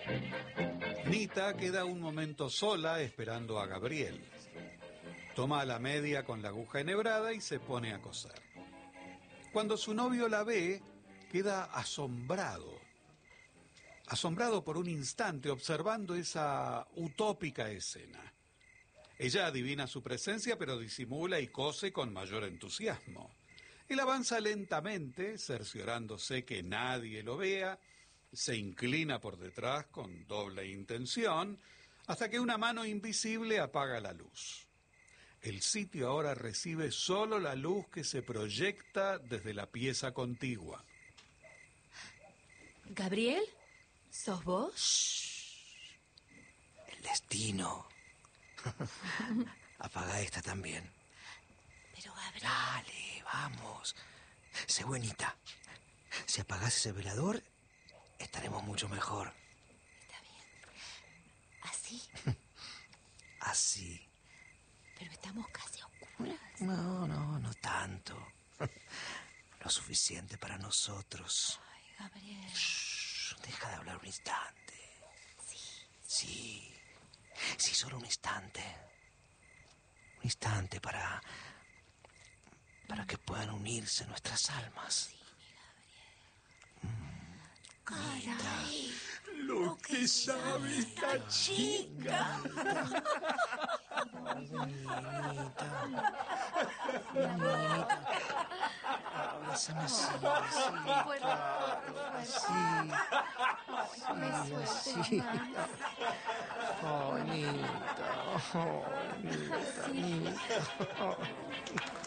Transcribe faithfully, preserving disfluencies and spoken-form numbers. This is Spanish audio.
Nita queda un momento sola esperando a Gabriel. Toma la media con la aguja enhebrada y se pone a coser. Cuando su novio la ve, queda asombrado. Asombrado por un instante observando esa utópica escena. Ella adivina su presencia, pero disimula y cose con mayor entusiasmo. Él avanza lentamente, cerciorándose que nadie lo vea, se inclina por detrás con doble intención, hasta que una mano invisible apaga la luz. El sitio ahora recibe solo la luz que se proyecta desde la pieza contigua. ¿Gabriel? ¿Sos vos? Shh. El destino. Apaga esta también. Pero Gabriel... Dale, vamos. Sé buenita. Si apagás ese velador, estaremos mucho mejor. Está bien. ¿Así? Así. Pero estamos casi a oscuras. No, no, no tanto. Lo suficiente para nosotros. Ay, Gabriel. Shh, deja de hablar un instante. Sí. Sí. Sí, solo un instante. Un instante para... para que puedan unirse nuestras almas. Sí, mi Gabriel. Mm. Caray. Lo, lo que sabe esta chica. Niñita. Niñita. Abrázame así, así. Así. Así. Oh, Nita. Oh, Nita. Nita.